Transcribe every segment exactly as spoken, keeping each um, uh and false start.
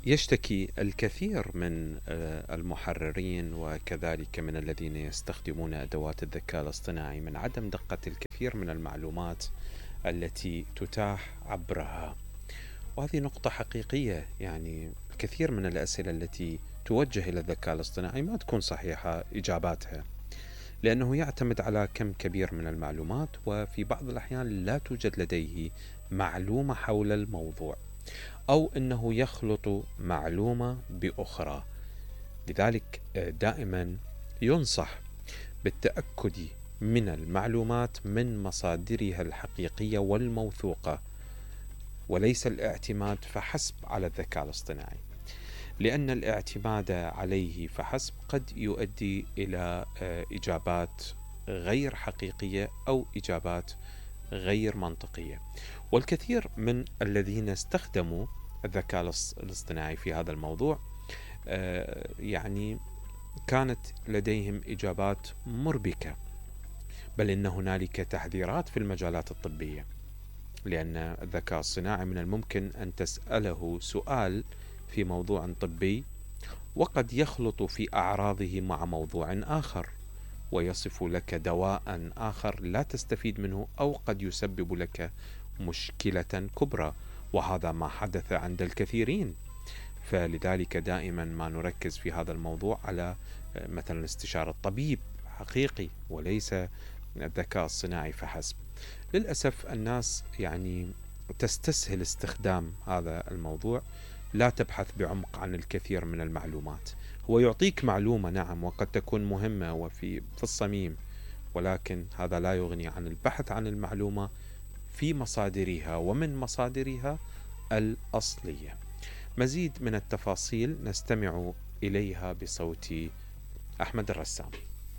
يشتكي الكثير من المحررين وكذلك من الذين يستخدمون أدوات الذكاء الاصطناعي من عدم دقة الكثير من المعلومات التي تتاح عبرها، وهذه نقطة حقيقية. يعني الكثير من الأسئلة التي توجه إلى الذكاء الاصطناعي ما تكون صحيحة إجاباتها، لأنه يعتمد على كم كبير من المعلومات، وفي بعض الأحيان لا توجد لديه معلومة حول الموضوع، أو أنه يخلط معلومة بأخرى. لذلك دائما ينصح بالتأكد من المعلومات من مصادرها الحقيقية والموثوقة، وليس الاعتماد فحسب على الذكاء الاصطناعي، لأن الاعتماد عليه فحسب قد يؤدي إلى إجابات غير حقيقية أو إجابات غير منطقية. والكثير من الذين استخدموا الذكاء الاصطناعي في هذا الموضوع يعني كانت لديهم إجابات مربكة، بل إن هنالك تحذيرات في المجالات الطبية، لأن الذكاء الصناعي من الممكن أن تسأله سؤال في موضوع طبي وقد يخلط في أعراضه مع موضوع آخر، ويصف لك دواء آخر لا تستفيد منه، أو قد يسبب لك مشكلة كبرى، وهذا ما حدث عند الكثيرين. فلذلك دائما ما نركز في هذا الموضوع على مثلا استشارة الطبيب حقيقي وليس الذكاء الصناعي فحسب. للأسف الناس يعني تستسهل استخدام هذا الموضوع، لا تبحث بعمق عن الكثير من المعلومات. هو يعطيك معلومة نعم وقد تكون مهمة وفي في الصميم، ولكن هذا لا يغني عن البحث عن المعلومة في مصادرها ومن مصادرها الأصلية. مزيد من التفاصيل نستمع إليها بصوت أحمد الرسام.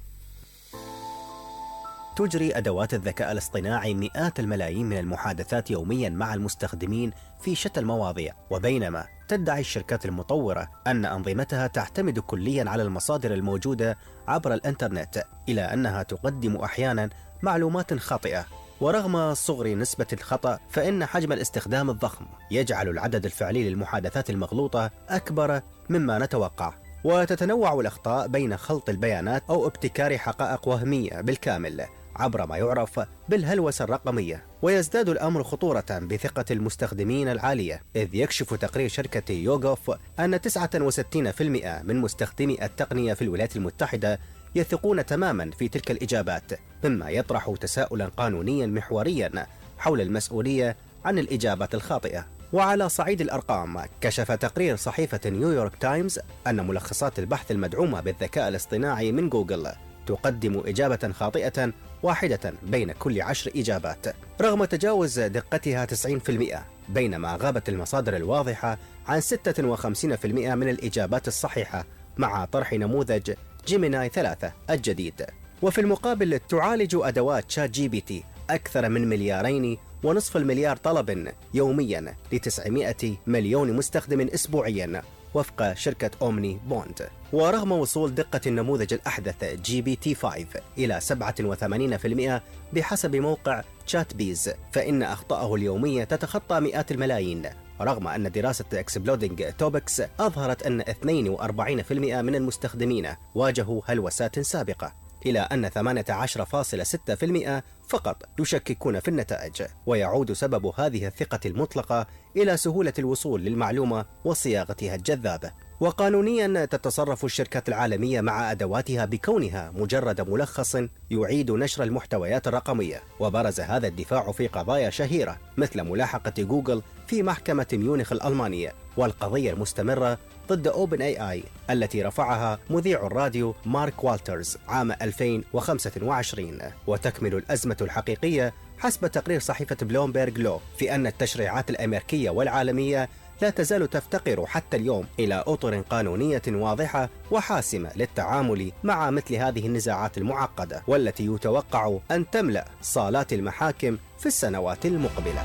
تجري أدوات الذكاء الاصطناعي مئات الملايين من المحادثات يومياً مع المستخدمين في شتى المواضيع، وبينما تدعي الشركات المطورة أن أنظمتها تعتمد كلياً على المصادر الموجودة عبر الإنترنت، إلى أنها تقدم أحياناً معلومات خاطئة. ورغم صغر نسبة الخطأ، فإن حجم الاستخدام الضخم يجعل العدد الفعلي للمحادثات المغلوطة أكبر مما نتوقع، وتتنوع الأخطاء بين خلط البيانات أو ابتكار حقائق وهمية بالكامل عبر ما يعرف بالهلوسة الرقمية. ويزداد الأمر خطورة بثقة المستخدمين العالية، إذ يكشف تقرير شركة يوغوف أن تسعة وستين بالمئة من مستخدمي التقنية في الولايات المتحدة يثقون تماما في تلك الإجابات، مما يطرح تساؤلا قانونيا محوريا حول المسؤولية عن الإجابات الخاطئة. وعلى صعيد الأرقام، كشف تقرير صحيفة نيويورك تايمز أن ملخصات البحث المدعومة بالذكاء الاصطناعي من جوجل تقدم إجابة خاطئة واحدة بين كل عشر إجابات، رغم تجاوز دقتها تسعين بالمئة، بينما غابت المصادر الواضحة عن ستة وخمسين بالمئة من الإجابات الصحيحة مع طرح نموذج جيميناي ثلاثة الجديد. وفي المقابل تعالج أدوات شات جي بي تي أكثر من مليارين ونصف المليار طلب يوميا لتسعمائة مليون مستخدم أسبوعيا وفق شركة أومني بوند. ورغم وصول دقة النموذج الأحدث جي بي تي خمسة إلى سبعة وثمانين بالمئة بحسب موقع تشات بيز، فإن أخطاءه اليومية تتخطى مئات الملايين، رغم أن دراسة إكسبلودينج توبكس أظهرت أن اثنين وأربعين بالمئة من المستخدمين واجهوا هلوسات سابقة، إلى أن ثمانية عشر فاصلة ستة بالمئة فقط يشككون في النتائج. ويعود سبب هذه الثقة المطلقة إلى سهولة الوصول للمعلومة وصياغتها الجذابة. وقانونيا تتصرف الشركات العالمية مع أدواتها بكونها مجرد ملخص يعيد نشر المحتويات الرقمية، وبرز هذا الدفاع في قضايا شهيرة مثل ملاحقة جوجل في محكمة ميونخ الألمانية، والقضية المستمرة ضد أوبن آي آي التي رفعها مذيع الراديو مارك والترز عام ألفين وخمسة وعشرين. وتكمل الأزمة الحقيقية حسب تقرير صحيفة بلومبيرغ لو في أن التشريعات الأمريكية والعالمية لا تزال تفتقر حتى اليوم إلى أطر قانونية واضحة وحاسمة للتعامل مع مثل هذه النزاعات المعقدة، والتي يتوقع أن تملأ صالات المحاكم في السنوات المقبلة.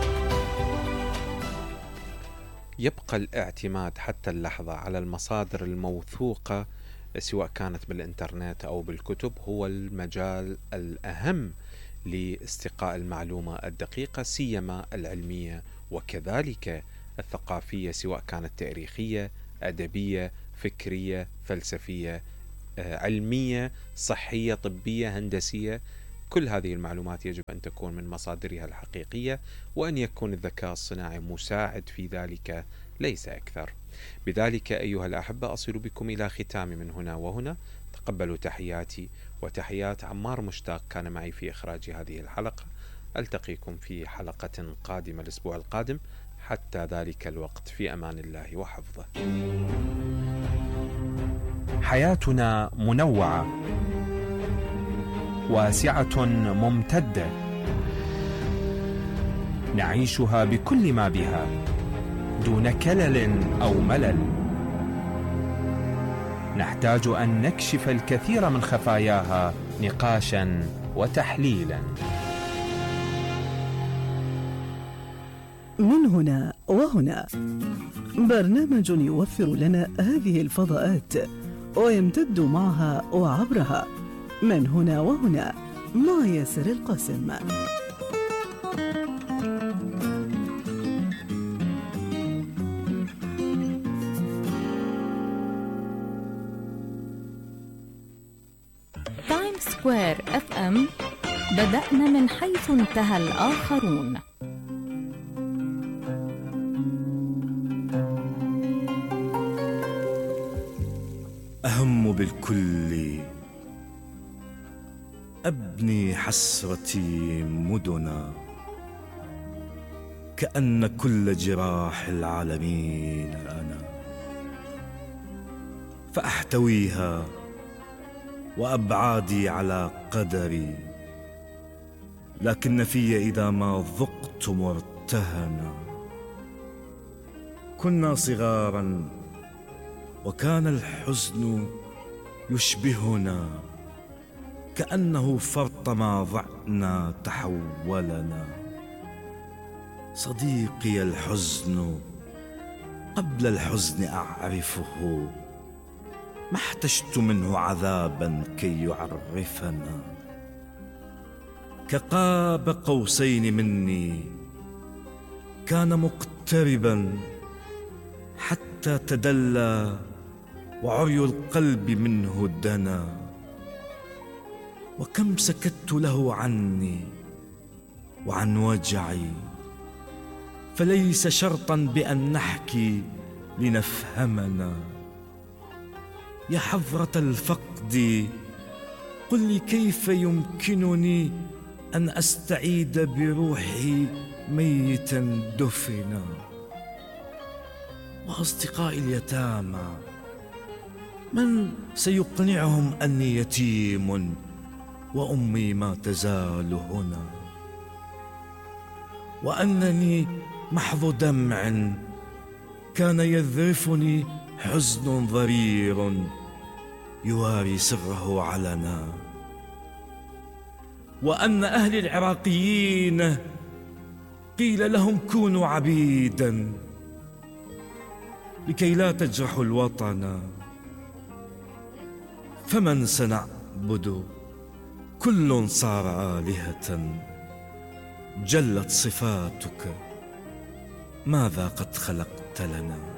يبقى الاعتماد حتى اللحظة على المصادر الموثوقة سواء كانت بالإنترنت أو بالكتب هو المجال الأهم لاستقاء المعلومة الدقيقة، سيما العلمية وكذلك الثقافية، سواء كانت تاريخية، أدبية، فكرية، فلسفية، علمية، صحية، طبية، هندسية. كل هذه المعلومات يجب أن تكون من مصادرها الحقيقية، وأن يكون الذكاء الصناعي مساعد في ذلك ليس أكثر. بذلك أيها الأحبة أصل بكم إلى ختام من هنا وهنا. تقبلوا تحياتي وتحيات عمار مشتاق كان معي في إخراج هذه الحلقة. ألتقيكم في حلقة قادمة الأسبوع القادم. حتى ذلك الوقت في أمان الله وحفظه. حياتنا منوعة واسعة ممتدة، نعيشها بكل ما بها دون كلل أو ملل. نحتاج أن نكشف الكثير من خفاياها نقاشا وتحليلا. من هنا وهنا، برنامج يوفر لنا هذه الفضاءات ويمتد معها وعبرها. من هنا وهنا مع ياسر القاسم. تايم سكوير اف ام، بدأنا من حيث انتهى الآخرون. أهم بالكل أبني حسرتي مدنا، كأن كل جراح العالمين أنا، فأحتويها وأبعادي على قدري، لكن في إذا ما ذقت مرتهنا. كنا صغارا وكان الحزن يشبهنا، كأنه فرط ما ضعنا تحولنا. صديقي الحزن قبل الحزن أعرفه، ما احتجت منه عذابا كي يعرفنا. كقاب قوسين مني كان مقتربا حتى تدلى، وعري القلب منه دنا. وكم سكت له عني وعن وجعي، فليس شرطا بأن نحكي لنفهمنا. يا حضرة الفقد، قل لي كيف يمكنني أن أستعيد بروحي ميتا دفنا. وأصدقائي اليتامى، من سيقنعهم أني يتيم وأمي ما تزال هنا، وأنني محض دمع كان يذرفني حزن ضرير يواري سره علنا، وأن أهل العراقيين قيل لهم كونوا عبيدا لكي لا تجرحوا الوطن. فمن سنعبد؟ كل صار آلهة، جلت صفاتك، ماذا قد خلقت لنا؟